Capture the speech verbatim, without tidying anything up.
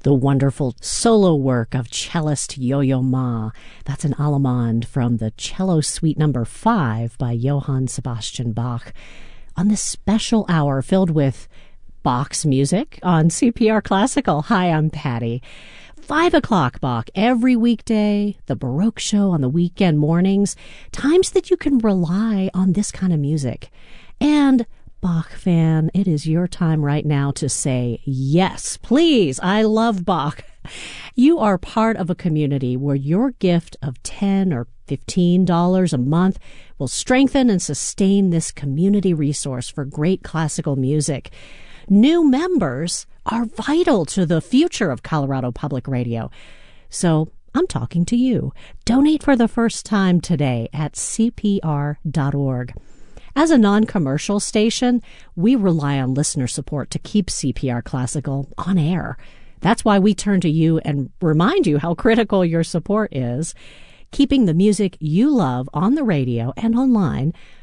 the wonderful solo work of cellist Yo-Yo Ma. That's an Allemande from the Cello Suite Number five by Johann Sebastian Bach. On this special hour filled with Bach's music on C P R Classical. Hi, I'm Patty. Five o'clock Bach every weekday, the Baroque Show on the weekend mornings, times that you can rely on this kind of music. And Bach fan, it is your time right now to say, yes, please, I love Bach. You are part of a community where your gift of ten or fifteen dollars a month will strengthen and sustain this community resource for great classical music. New members are vital to the future of Colorado Public Radio. So I'm talking to you. Donate for the first time today at C P R dot org. As a non-commercial station, we rely on listener support to keep C P R Classical on air. That's why we turn to you and remind you how critical your support is. Keeping the music you love on the radio and online